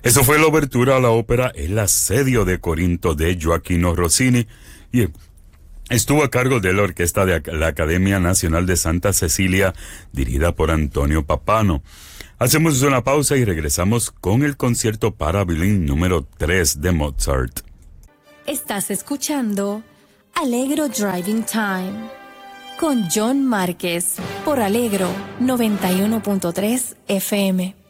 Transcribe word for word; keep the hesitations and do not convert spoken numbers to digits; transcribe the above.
Eso fue la obertura a la ópera El asedio de Corinto de Gioacchino Rossini y estuvo a cargo de la orquesta de la Academia Nacional de Santa Cecilia, dirigida por Antonio Papano. Hacemos una pausa y regresamos con el concierto para violín número tres de Mozart. Estás escuchando Allegro Driving Time con John Márquez por Allegro noventa y uno punto tres F M.